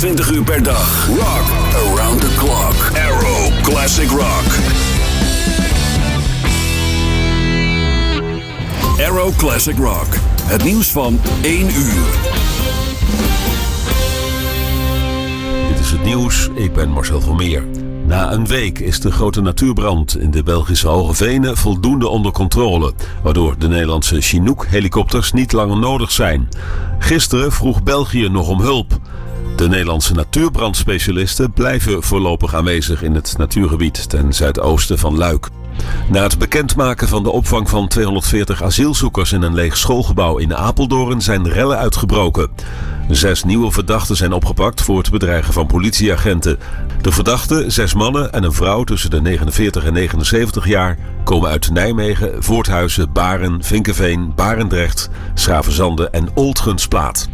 24 uur per dag. Rock around the clock. Arrow Classic Rock. Arrow Classic Rock. Het nieuws van 1 uur. Dit is het nieuws, ik ben Marcel Vermeer. Na een week is de grote natuurbrand in de Belgische Hoge Venen voldoende onder controle, waardoor de Nederlandse Chinook-helikopters niet langer nodig zijn. Gisteren vroeg België nog om hulp. De Nederlandse natuurbrandspecialisten blijven voorlopig aanwezig in het natuurgebied ten zuidoosten van Luik. Na het bekendmaken van de opvang van 240 asielzoekers in een leeg schoolgebouw in Apeldoorn zijn rellen uitgebroken. 6 nieuwe verdachten zijn opgepakt voor het bedreigen van politieagenten. De verdachten, 6 mannen en een vrouw tussen de 49 en 79 jaar, komen uit Nijmegen, Voorthuizen, Baren, Vinkeveen, Barendrecht, Schravenzande en Oldgunsplaat.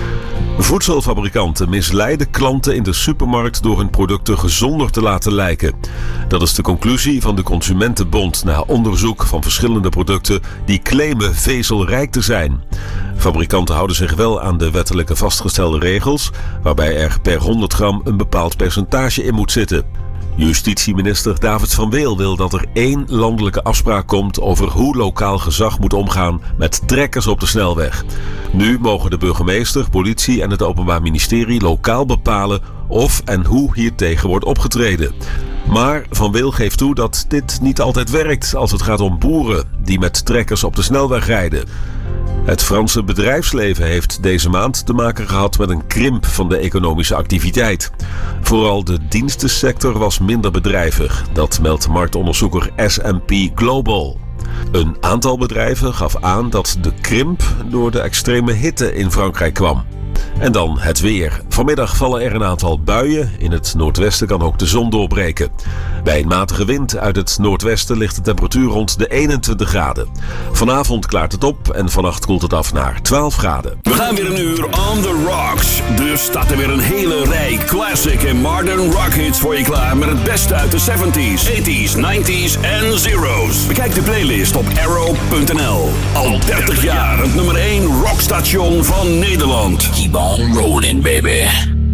Voedselfabrikanten misleiden klanten in de supermarkt door hun producten gezonder te laten lijken. Dat is de conclusie van de Consumentenbond na onderzoek van verschillende producten die claimen vezelrijk te zijn. Fabrikanten houden zich wel aan de wettelijke vastgestelde regels, waarbij er per 100 gram een bepaald percentage in moet zitten. Justitieminister David van Weel wil dat er 1 landelijke afspraak komt over hoe lokaal gezag moet omgaan met trekkers op de snelweg. Nu mogen de burgemeester, politie en het Openbaar Ministerie lokaal bepalen of en hoe hiertegen wordt opgetreden. Maar Van Weel geeft toe dat dit niet altijd werkt als het gaat om boeren die met trekkers op de snelweg rijden. Het Franse bedrijfsleven heeft deze maand te maken gehad met een krimp van de economische activiteit. Vooral de dienstensector was minder bedrijvig, dat meldt marktonderzoeker S&P Global. Een aantal bedrijven gaf aan dat de krimp door de extreme hitte in Frankrijk kwam. En dan het weer. Vanmiddag vallen er een aantal buien. In het noordwesten kan ook de zon doorbreken. Bij een matige wind uit het noordwesten ligt de temperatuur rond de 21 graden. Vanavond klaart het op en vannacht koelt het af naar 12 graden. We gaan weer een uur on the rocks. Dus staat er weer een hele rij classic en modern rock hits voor je klaar met het beste uit de 70s, 80s, 90s en zeros. Bekijk de playlist op arrow.nl. Al 30 jaar het nummer 1 rockstation van Nederland. Keep on rolling, baby.